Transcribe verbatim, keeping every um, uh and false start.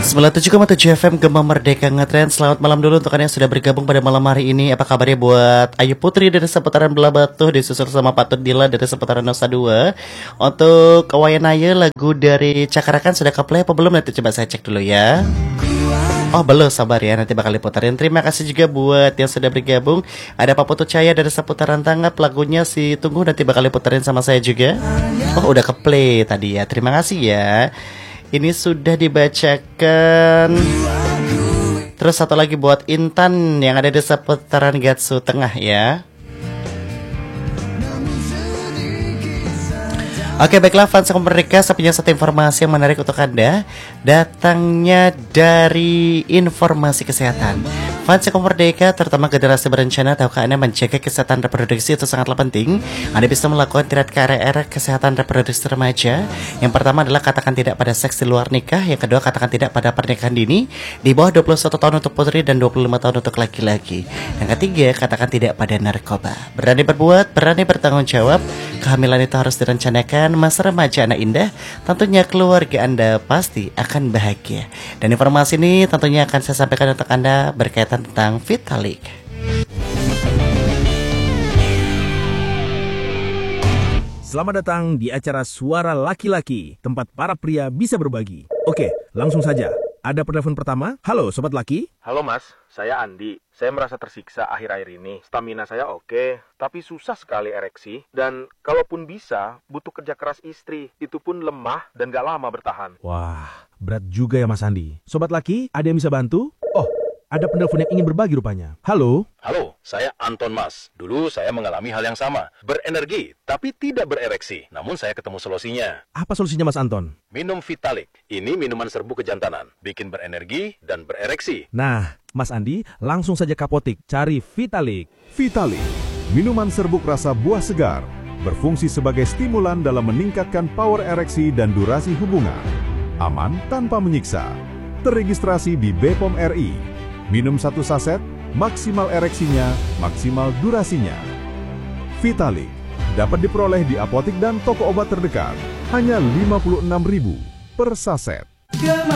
sembilan puluh tujuh koma tujuh F M Gema Merdeka Ngetrend. Selamat malam dulu untuk kalian yang sudah bergabung pada malam hari ini. Apa kabarnya buat Ayu Putri dari seputaran Belah Batu, disusul sama Patut Dila dari seputaran Nusa Dua. Untuk Wayanaya, lagu dari Cakarakan sudah keplay apa belum? Nanti coba saya cek dulu ya. Oh belum, sabar ya, nanti bakal diputarin. Terima kasih juga buat yang sudah bergabung. Ada Pak Putu Cahaya dari seputaran Tanggap, lagunya si Tunggu nanti bakal diputarin sama saya juga. Oh udah keplay tadi ya, terima kasih ya. Ini sudah dibacakan. Terus satu lagi buat Intan yang ada di seputaran Gatsu Tengah ya. Oke baiklah fans Merdeka, saya punya satu informasi yang menarik untuk Anda. Datangnya dari informasi kesehatan. Fans Merdeka, terutama generasi berencana, tahukah Anda menjaga kesehatan reproduksi itu sangatlah penting. Anda bisa melakukan tiga K R R kesehatan reproduksi remaja. Yang pertama adalah katakan tidak pada seks di luar nikah. Yang kedua katakan tidak pada pernikahan dini di bawah dua puluh satu tahun untuk putri dan dua puluh lima tahun untuk laki-laki. Yang ketiga katakan tidak pada narkoba. Berani berbuat, berani bertanggung jawab. Kehamilan itu harus direncanakan. Masa remaja anak indah, tentunya keluarga Anda pasti akan bahagia. Dan informasi ini tentunya akan saya sampaikan untuk Anda berkaitan tentang Vitalik. Selamat datang di acara Suara Laki-Laki, tempat para pria bisa berbagi. Oke, langsung saja. Ada penelpon pertama. Halo Sobat Laki. Halo Mas, saya Andi. Saya merasa tersiksa akhir-akhir ini. Stamina saya oke, tapi susah sekali ereksi. Dan kalaupun bisa, butuh kerja keras istri. Itu pun lemah dan gak lama bertahan. Wah, berat juga ya Mas Andi. Sobat Laki, ada yang bisa bantu? Oh, ada penelpon yang ingin berbagi rupanya. Halo. Halo, saya Anton Mas. Dulu saya mengalami hal yang sama. Berenergi, tapi tidak berereksi. Namun saya ketemu solusinya. Apa solusinya Mas Anton? Minum Vitalik. Ini minuman serbu kejantanan. Bikin berenergi dan berereksi. Nah, Mas Andi, langsung saja ke apotik. Cari Vitalik. Vitalik, minuman serbuk rasa buah segar. Berfungsi sebagai stimulan dalam meningkatkan power ereksi dan durasi hubungan. Aman tanpa menyiksa. Terregistrasi di B P O M R I. Minum satu saset, maksimal ereksinya, maksimal durasinya. Vitalik dapat diperoleh di apotik dan toko obat terdekat. Hanya lima puluh enam ribu per saset.